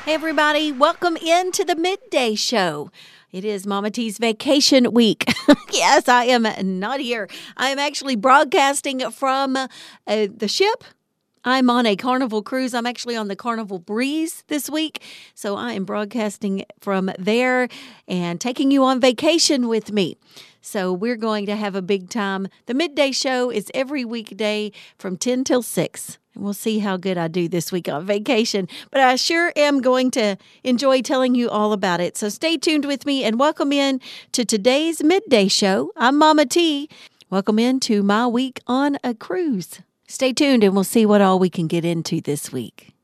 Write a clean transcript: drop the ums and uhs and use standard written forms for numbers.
Hey, everybody. Welcome into the Midday Show. It is Mama T's vacation week. Yes, I am not here. I am actually broadcasting from the ship. I'm on a Carnival cruise. I'm actually on the Carnival Breeze this week. So I am broadcasting from there and taking you on vacation with me. So we're going to have a big time. The Midday Show is every weekday from 10 till 6. And we'll see how good I do this week on vacation. But I sure am going to enjoy telling you all about it. So stay tuned with me and welcome in to today's Midday Show. I'm Mama T. Welcome into my week on a cruise. Stay tuned and we'll see what all we can get into this week.